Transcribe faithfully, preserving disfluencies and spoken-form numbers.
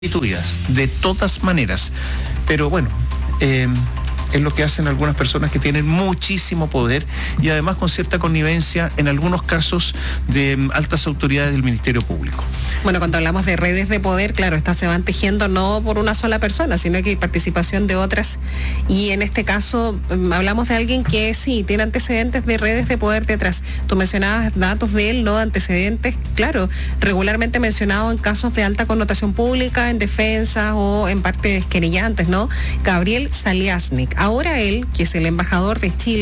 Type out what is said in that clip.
sustituidas, de todas maneras. Pero bueno, eh, es lo que hacen algunas personas que tienen muchísimo poder y además con cierta connivencia, en algunos casos, de um, altas autoridades del Ministerio Público. Bueno, cuando hablamos de redes de poder, claro, estas se van tejiendo no por una sola persona, sino que hay participación de otras. Y en este caso, um, hablamos de alguien que sí, tiene antecedentes de redes de poder detrás. Tú mencionabas datos de él, ¿no? Antecedentes, claro, regularmente mencionado en casos de alta connotación pública, en defensa o en partes querellantes, ¿no? Gabriel Saliasnik. Ahora él, que es el embajador de Chile